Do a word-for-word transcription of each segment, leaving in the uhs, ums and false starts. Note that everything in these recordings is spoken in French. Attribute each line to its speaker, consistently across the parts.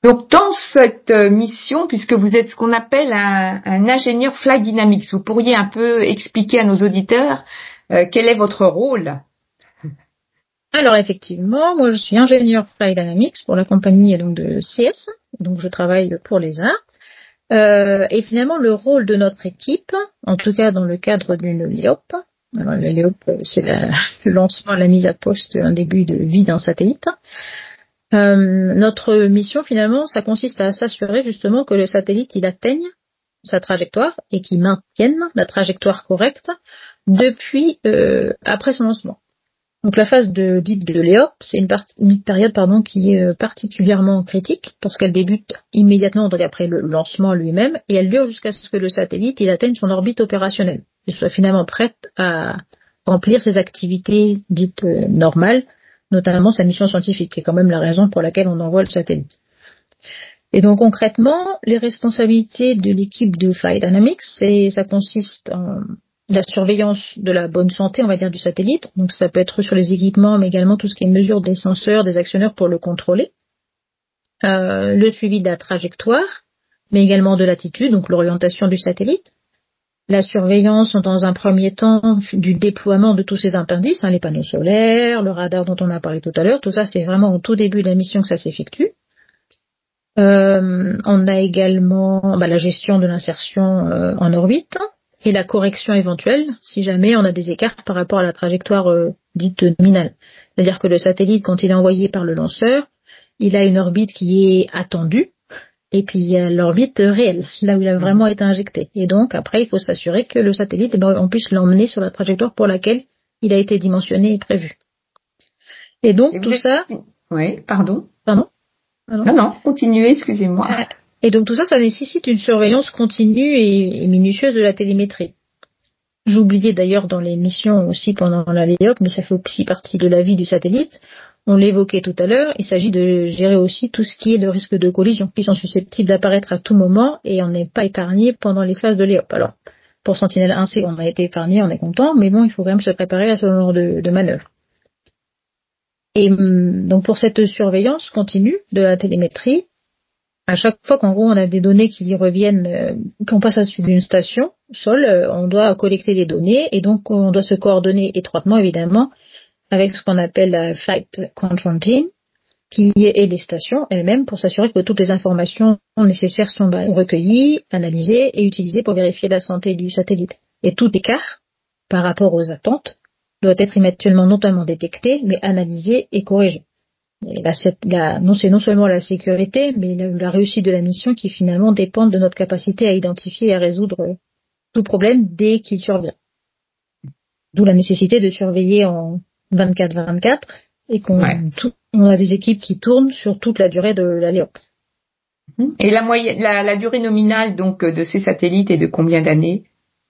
Speaker 1: Donc, dans cette euh, mission, puisque vous êtes ce qu'on appelle un, un ingénieur Flight Dynamics, vous pourriez un peu expliquer à nos auditeurs euh, quel est votre rôle?
Speaker 2: Alors effectivement, moi je suis ingénieur Flight Dynamics pour la compagnie donc de C S, donc je travaille pour l'E S A. Euh, et finalement le rôle de notre équipe, en tout cas dans le cadre d'une L E O P, alors la L E O P c'est la, le lancement, la mise à poste, un début de vie d'un satellite. Euh, notre mission finalement, ça consiste à s'assurer justement que le satellite il atteigne sa trajectoire et qu'il maintienne la trajectoire correcte depuis euh, après son lancement. Donc la phase de dite de L E O P, c'est une, part, une période pardon qui est particulièrement critique parce qu'elle débute immédiatement donc après le lancement lui-même et elle dure jusqu'à ce que le satellite il atteigne son orbite opérationnelle et soit finalement prête à remplir ses activités dites euh, normales, notamment sa mission scientifique, qui est quand même la raison pour laquelle on envoie le satellite. Et donc concrètement, les responsabilités de l'équipe de Flight Dynamics, c'est, ça consiste en la surveillance de la bonne santé, on va dire, du satellite. Donc ça peut être sur les équipements, mais également tout ce qui est mesure des senseurs, des actionneurs pour le contrôler. Euh, le suivi de la trajectoire, mais également de l'attitude, donc l'orientation du satellite. La surveillance, dans un premier temps, du déploiement de tous ces indices, hein, les panneaux solaires, le radar dont on a parlé tout à l'heure, tout ça, c'est vraiment au tout début de la mission que ça s'effectue. Euh, on a également bah, la gestion de l'insertion euh, en orbite et la correction éventuelle si jamais on a des écarts par rapport à la trajectoire euh, dite nominale. C'est-à-dire que le satellite, quand il est envoyé par le lanceur, il a une orbite qui est attendue et puis il y a l'orbite réelle, là où il a vraiment été injecté. Et donc après, il faut s'assurer que le satellite, eh ben, on puisse l'emmener sur la trajectoire pour laquelle il a été dimensionné et prévu. Et donc et tout êtes... ça...
Speaker 1: Oui, pardon.
Speaker 2: Pardon
Speaker 1: Non, non, continuez, excusez-moi.
Speaker 2: Et donc tout ça, ça nécessite une surveillance continue et, et minutieuse de la télémétrie. J'oubliais d'ailleurs dans les missions aussi pendant la L E O P, mais ça fait aussi partie de la vie du satellite. On l'évoquait tout à l'heure, il s'agit de gérer aussi tout ce qui est le risque de collision, qui sont susceptibles d'apparaître à tout moment et on n'est pas épargné pendant les phases de L E O P. Alors, pour Sentinelle un C, on a été épargné, on est content, mais bon, il faut quand même se préparer à ce genre de, de manœuvre. Et donc pour cette surveillance continue de la télémétrie, à chaque fois qu'en gros on a des données qui reviennent, euh, qu'on passe à d'une station sol, euh, on doit collecter les données et donc on doit se coordonner étroitement évidemment avec ce qu'on appelle la Flight Control Team, qui est les stations elles-mêmes pour s'assurer que toutes les informations nécessaires sont bah, recueillies, analysées et utilisées pour vérifier la santé du satellite. Et tout écart par rapport aux attentes doit être éventuellement non seulement détecté, mais analysé et corrigé. Et là, c'est, là, non, c'est non seulement la sécurité, mais la, la réussite de la mission qui finalement dépend de notre capacité à identifier et à résoudre tout problème dès qu'il survient. D'où la nécessité de surveiller en vingt-quatre vingt-quatre et qu'on ouais. tout, on a des équipes qui tournent sur toute la durée de la L E O P.
Speaker 1: Et la, moyenne, la, la durée nominale donc de ces satellites est de combien d'années?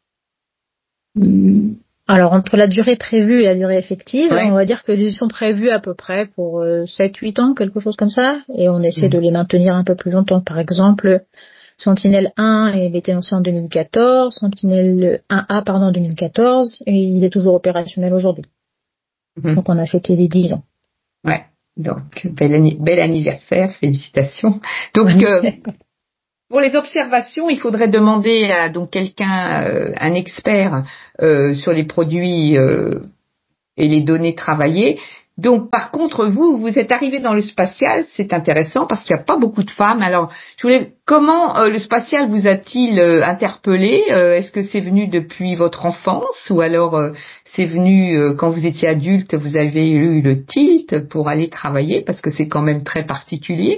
Speaker 2: Hum. Alors, entre la durée prévue et la durée effective, ouais. on va dire qu'ils sont prévus à peu près pour euh, sept huit ans, quelque chose comme ça, et on essaie mmh. de les maintenir un peu plus longtemps. Par exemple, Sentinelle un avait été lancé en deux mille quatorze, Sentinelle un A, pardon, en deux mille quatorze, et il est toujours opérationnel aujourd'hui. Mmh. Donc, on a fêté les dix ans.
Speaker 1: Ouais, donc, bel, anni- bel anniversaire, félicitations. Donc, euh, pour les observations, il faudrait demander à donc quelqu'un, euh, un expert euh, sur les produits euh, et les données travaillées. Donc, par contre, vous, vous êtes arrivé dans le spatial, c'est intéressant parce qu'il n'y a pas beaucoup de femmes. Alors, je voulais, comment euh, le spatial vous a-t-il euh, interpellé? euh, Est-ce que c'est venu depuis votre enfance ou alors euh, c'est venu euh, quand vous étiez adulte, vous avez eu le tilt pour aller travailler parce que c'est quand même très particulier?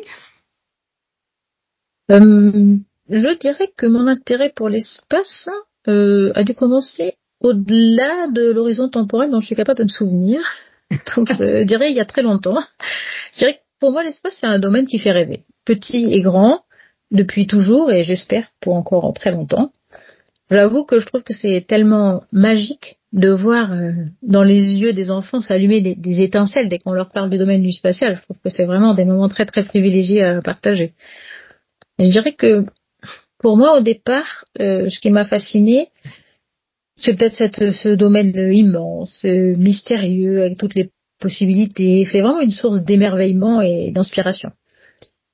Speaker 2: Euh, je dirais que mon intérêt pour l'espace euh, a dû commencer au-delà de l'horizon temporel dont je suis capable de me souvenir. Donc je dirais il y a très longtemps. Je dirais que pour moi l'espace c'est un domaine qui fait rêver. Petit et grand, depuis toujours et j'espère pour encore très longtemps. J'avoue que je trouve que c'est tellement magique de voir euh, dans les yeux des enfants s'allumer des, des étincelles dès qu'on leur parle du domaine du spatial. Je trouve que c'est vraiment des moments très très privilégiés à partager. Et je dirais que pour moi au départ, euh, ce qui m'a fasciné, c'est peut-être cette, ce domaine immense, mystérieux, avec toutes les possibilités. C'est vraiment une source d'émerveillement et d'inspiration.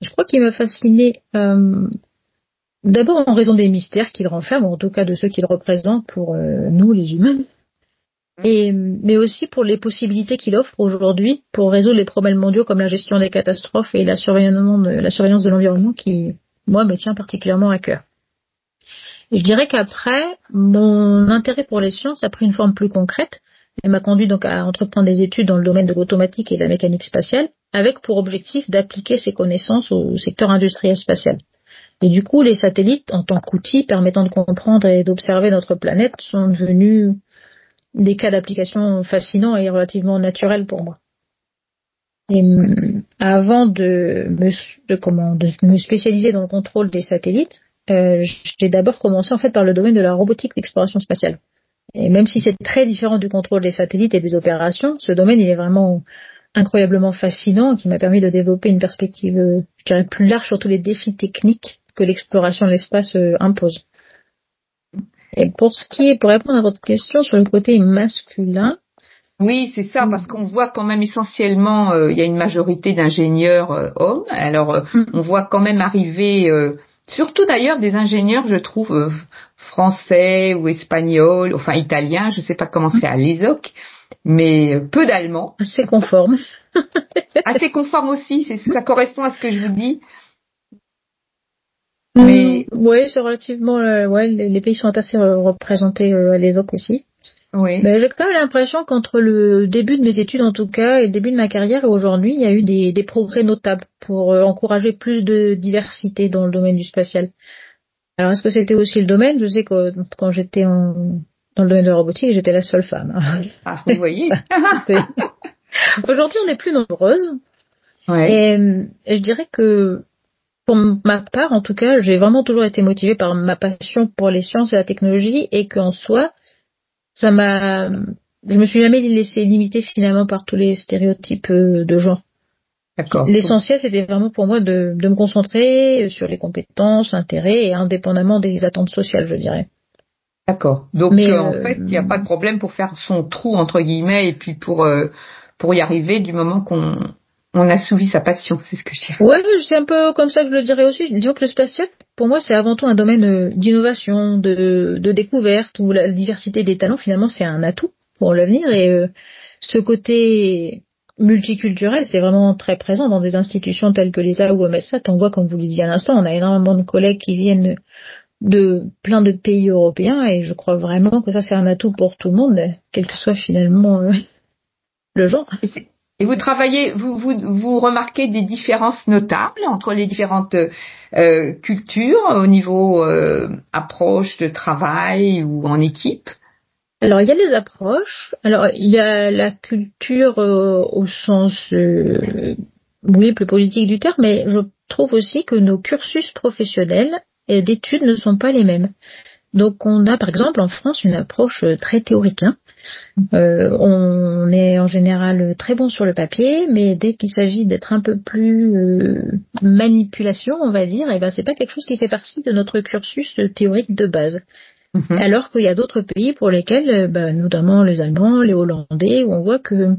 Speaker 2: Je crois qu'il m'a fasciné euh, d'abord en raison des mystères qu'il renferme, ou en tout cas de ceux qu'il représente pour euh, nous les humains, et mais aussi pour les possibilités qu'il offre aujourd'hui pour résoudre les problèmes mondiaux comme la gestion des catastrophes et la surveillance de, la surveillance de l'environnement qui, moi, me tient particulièrement à cœur. Et je dirais qu'après, mon intérêt pour les sciences a pris une forme plus concrète et m'a conduit donc à entreprendre des études dans le domaine de l'automatique et de la mécanique spatiale, avec pour objectif d'appliquer ces connaissances au secteur industriel spatial. Et du coup, les satellites, en tant qu'outils permettant de comprendre et d'observer notre planète, sont devenus des cas d'application fascinants et relativement naturels pour moi. Et avant de me, de, comment, de me spécialiser dans le contrôle des satellites, euh, j'ai d'abord commencé en fait par le domaine de la robotique d'exploration spatiale. Et même si c'est très différent du contrôle des satellites et des opérations, ce domaine il est vraiment incroyablement fascinant, qui m'a permis de développer une perspective, je dirais, plus large sur tous les défis techniques que l'exploration de l'espace euh, impose. Et pour ce qui est, pour répondre à votre question sur le côté masculin.
Speaker 1: Oui, c'est ça, parce qu'on voit quand même essentiellement, euh, il y a une majorité d'ingénieurs euh, hommes. Alors, euh, on voit quand même arriver, euh, surtout d'ailleurs des ingénieurs, je trouve, euh, français ou espagnols, enfin italiens, je sais pas comment c'est à l'E S O C, mais peu d'Allemands.
Speaker 2: Assez conforme.
Speaker 1: Assez conforme aussi, c'est, ça correspond à ce que je vous dis.
Speaker 2: Mais mmh, oui, c'est relativement, euh, ouais, les, les pays sont assez euh, représentés euh, à l'E S O C aussi.
Speaker 1: Oui.
Speaker 2: Mais j'ai quand même l'impression qu'entre le début de mes études en tout cas et le début de ma carrière et aujourd'hui, il y a eu des, des progrès notables pour euh, encourager plus de diversité dans le domaine du spatial. Alors est-ce que c'était aussi le domaine? Je sais que quand j'étais en, dans le domaine de la robotique, j'étais la seule femme.
Speaker 1: Ah, vous voyez.
Speaker 2: Aujourd'hui, on est plus nombreuses.
Speaker 1: Ouais.
Speaker 2: Et, et je dirais que pour ma part, en tout cas, j'ai vraiment toujours été motivée par ma passion pour les sciences et la technologie, et qu'en soi, ça m'a, je me suis jamais laissée limiter finalement par tous les stéréotypes de genre.
Speaker 1: D'accord.
Speaker 2: L'essentiel, c'était vraiment pour moi de, de me concentrer sur les compétences, l'intérêt, et indépendamment des attentes sociales, je dirais.
Speaker 1: D'accord. Donc,
Speaker 2: Mais,
Speaker 1: euh, en
Speaker 2: euh,
Speaker 1: fait, il n'y a pas de problème pour faire son trou, entre guillemets, et puis pour, euh, pour y arriver du moment qu'on on assouvit sa passion, c'est ce que je dirais.
Speaker 2: Ouais, c'est un peu comme ça que je le dirais aussi. Disons que le spatial, pour moi, c'est avant tout un domaine d'innovation, de, de découverte, où la diversité des talents, finalement, c'est un atout pour l'avenir. Et euh, ce côté multiculturel, c'est vraiment très présent dans des institutions telles que l'E S A ou EUMETSAT. On voit, comme vous le disiez à l'instant, on a énormément de collègues qui viennent de plein de pays européens, et je crois vraiment que ça, c'est un atout pour tout le monde, quel que soit finalement euh, le genre.
Speaker 1: Et, et vous travaillez, vous, vous, vous remarquez des différences notables entre les différentes euh, cultures au niveau euh, approche de travail ou en équipe?
Speaker 2: Alors, il y a les approches. Alors, il y a la culture euh, au sens, euh, oui, plus politique du terme, mais je trouve aussi que nos cursus professionnels et d'études ne sont pas les mêmes. Donc, on a, par exemple, en France, une approche très théorique. Hein. Euh, on est en général très bon sur le papier, mais dès qu'il s'agit d'être un peu plus euh, manipulation, on va dire, eh ben, c'est pas quelque chose qui fait partie de notre cursus théorique de base. Mmh. Alors qu'il y a d'autres pays pour lesquels, bah, notamment les Allemands, les Hollandais, où on voit que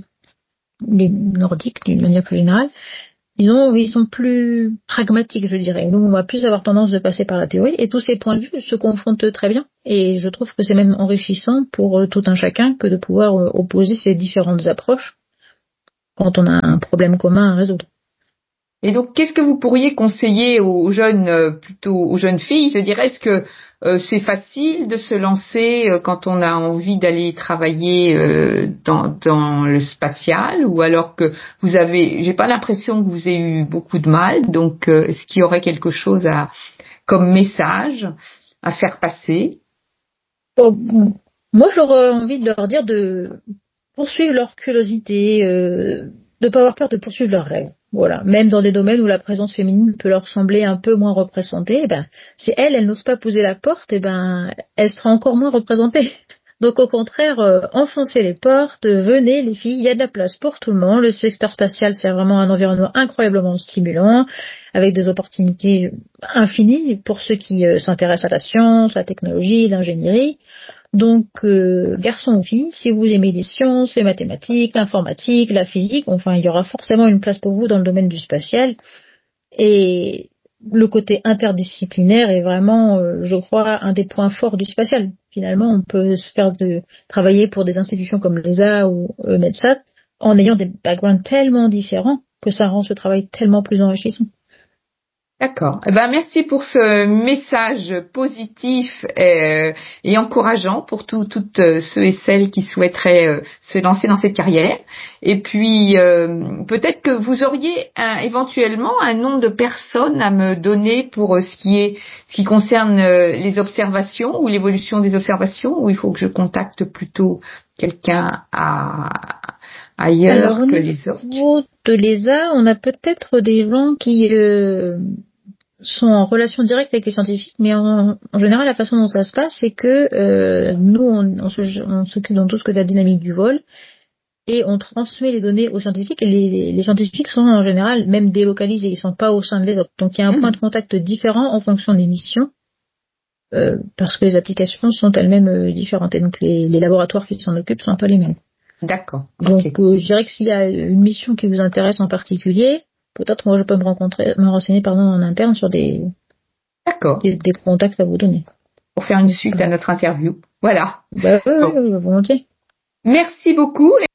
Speaker 2: les Nordiques, d'une manière plus générale, ils, ont, ils sont plus pragmatiques, je dirais. Nous, on va plus avoir tendance de passer par la théorie, et tous ces points de vue se confrontent très bien. Et je trouve que c'est même enrichissant pour tout un chacun que de pouvoir opposer ces différentes approches quand on a un problème commun à résoudre.
Speaker 1: Et donc, qu'est-ce que vous pourriez conseiller aux jeunes, plutôt aux jeunes filles? Je dirais, est-ce que euh, c'est facile de se lancer euh, quand on a envie d'aller travailler euh, dans, dans le spatial, ou alors que vous avez, j'ai pas l'impression que vous ayez eu beaucoup de mal. Donc, euh, est-ce qu'il y aurait quelque chose à, comme message à faire passer?
Speaker 2: Bon, moi, j'aurais envie de leur dire de poursuivre leur curiosité, euh, de pas avoir peur de poursuivre leurs rêves. Voilà, même dans des domaines où la présence féminine peut leur sembler un peu moins représentée, eh ben, si elle, elle n'ose pas poser la porte, eh ben, elle sera encore moins représentée. Donc au contraire, euh, enfoncez les portes, venez les filles, il y a de la place pour tout le monde. Le secteur spatial, c'est vraiment un environnement incroyablement stimulant, avec des opportunités infinies pour ceux qui euh, s'intéressent à la science, la technologie, l'ingénierie. Donc, euh, garçons ou filles, si vous aimez les sciences, les mathématiques, l'informatique, la physique, enfin, il y aura forcément une place pour vous dans le domaine du spatial. Et le côté interdisciplinaire est vraiment, euh, je crois, un des points forts du spatial. Finalement, on peut se faire de travailler pour des institutions comme l'E S A ou euh, MEDSAT en ayant des backgrounds tellement différents que ça rend ce travail tellement plus enrichissant.
Speaker 1: D'accord. Eh ben, merci pour ce message positif et, et encourageant pour tout, toutes ceux et celles qui souhaiteraient euh, se lancer dans cette carrière. Et puis, euh, peut-être que vous auriez un, éventuellement un nombre de personnes à me donner pour euh, ce qui est, ce qui concerne euh, les observations ou l'évolution des observations, ou il faut que je contacte plutôt quelqu'un à ailleurs
Speaker 2: Alors,
Speaker 1: que
Speaker 2: au
Speaker 1: les autres.
Speaker 2: niveau de l'E S A, on a peut-être des gens qui euh, sont en relation directe avec les scientifiques, mais en, en général, la façon dont ça se passe, c'est que euh, nous, on, on, se, on s'occupe dans tout ce que de la dynamique du vol, et on transmet les données aux scientifiques, et les, les scientifiques sont en général même délocalisés, ils sont pas au sein de l'E S A. Donc il y a un mmh. point de contact différent en fonction des missions, euh, parce que les applications sont elles-mêmes euh, différentes, et donc les, les laboratoires qui s'en occupent sont pas les mêmes.
Speaker 1: D'accord.
Speaker 2: Donc
Speaker 1: okay.
Speaker 2: euh, je dirais que s'il y a une mission qui vous intéresse en particulier, peut-être moi je peux me rencontrer, me renseigner pardon en interne sur des,
Speaker 1: D'accord.
Speaker 2: des, des contacts à vous donner.
Speaker 1: Pour faire une suite à notre interview. Voilà.
Speaker 2: Bah oui,
Speaker 1: bon.
Speaker 2: oui, oui, volontiers.
Speaker 1: Merci beaucoup.